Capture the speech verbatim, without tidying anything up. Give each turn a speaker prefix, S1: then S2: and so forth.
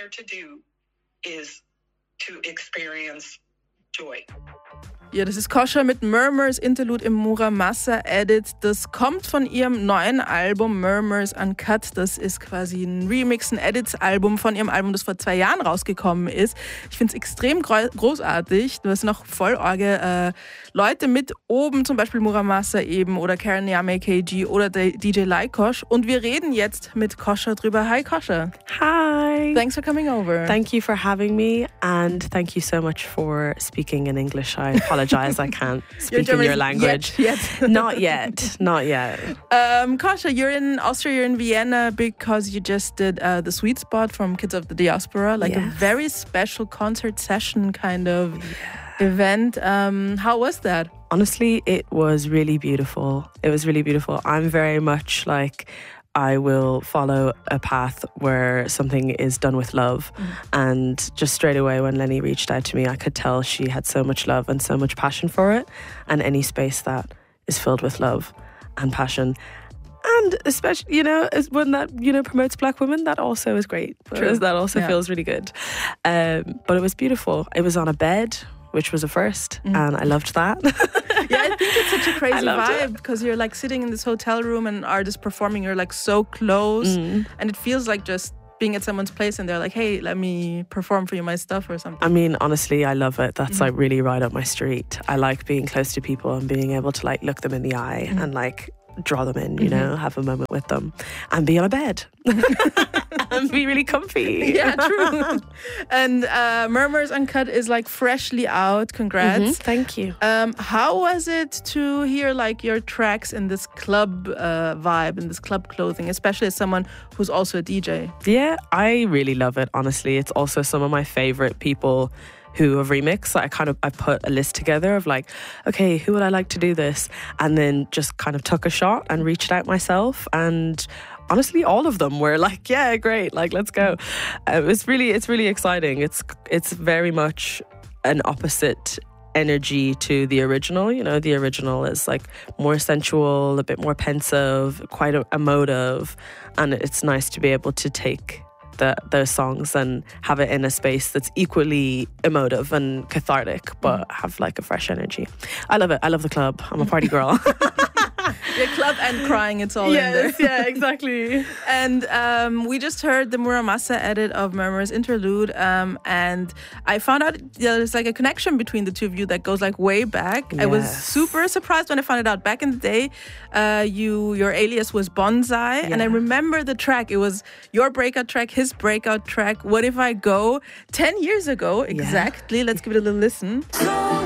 S1: here to do is to experience joy.
S2: Ja, das ist Kosher mit Murmurs Interlude im Muramasa Edit. Das kommt von ihrem neuen Album Murmurs Uncut. Das ist quasi ein Remix, ein Edits-Album von ihrem Album, das vor zwei Jahren rausgekommen ist. Ich finde es extrem großartig. Du hast noch voll orge äh, Leute mit oben, zum Beispiel Muramasa eben oder Karen Yame K G oder D J Lykosh. Und wir reden jetzt mit Kosher drüber. Hi, Kosher.
S3: Hi.
S2: Thanks for coming over.
S3: Thank you for having me, and thank you so much for speaking in English. I apologize, I can't speak in your language.
S2: Yet, yet.
S3: Not yet, not yet.
S2: Um, Kosher, you're in Austria, you're in Vienna because you just did uh, the Sweet Spot from Kids of the Diaspora, like
S3: yes.
S2: a very special concert session kind of yeah. event. Um, how was that?
S3: Honestly, it was really beautiful. It was really beautiful. I'm very much like, I will follow a path where something is done with love. Mm. And just straight away when Lenny reached out to me, I could tell she had so much love and so much passion for it. And any space that is filled with love and passion, and especially, you know, when that, you know, promotes Black women, that also is great.
S2: True.
S3: That also
S2: yeah.
S3: feels really good. Um, but it was beautiful. It was on a bed, which was a first, mm. and I loved that.
S2: Yeah, I think it's such a crazy vibe
S3: it.
S2: because you're like sitting in this hotel room and an artist performing, you're like so close
S3: mm.
S2: and it feels like just being at someone's place and they're like, hey, let me perform for you my stuff or something.
S3: I mean, honestly, I love it. That's mm. like really right up my street. I like being close to people and being able to like look them in the eye mm. and like draw them in, you know, mm-hmm. have a moment with them and be on a bed and be really comfy.
S2: Yeah, true. And uh, Murmurs Uncut is like freshly out. Congrats.
S3: Mm-hmm. Thank you.
S2: Um, how was it to hear like your tracks in this club uh, vibe, in this club clothing, especially as someone who's also a D J?
S3: Yeah, I really love it, honestly. It's also some of my favorite people who have remixed. I kind of I put a list together of like, okay, who would I like to do this? And then just kind of took a shot and reached out myself. And honestly, all of them were like, yeah, great, like let's go. Uh, it's really, it's really exciting. It's it's very much an opposite energy to the original. You know, the original is like more sensual, a bit more pensive, quite emotive, and it's nice to be able to take The, those songs and have it in a space that's equally emotive and cathartic, but have like a fresh energy. I love it. I love the club. I'm a party girl.
S2: Yeah, club and crying, it's all
S3: yes,
S2: in there.
S3: Yeah, exactly.
S2: And um, we just heard the Muramasa edit of Murmurs Interlude, um, and I found out there's like a connection between the two of you that goes like way back.
S3: Yes.
S2: I was super surprised when I found it out. Back in the day, uh, you your alias was Bonsai, yeah. and I remember the track. It was your breakout track, his breakout track, What If I Go, ten years ago exactly. Yeah. Let's give it a little listen.